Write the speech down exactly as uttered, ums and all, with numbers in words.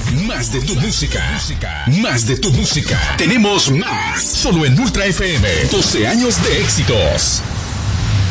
Más de tu música. Más de tu música. Tenemos más. Solo en Ultra F M. doce años de éxitos.